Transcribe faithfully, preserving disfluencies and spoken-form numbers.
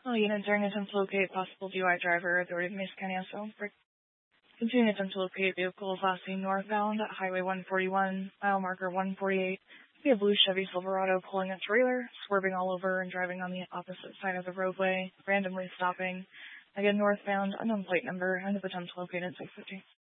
Oh, unit during attempt to locate possible D U I driver, authority of Mesa County, so continuing attempt to locate vehicle last seen northbound at Highway one forty-one, mile marker one forty-eight. We have blue Chevy Silverado pulling a trailer, swerving all over and driving on the opposite side of the roadway, randomly stopping. Again, northbound, unknown plate number, end of attempt to locate at six fifty.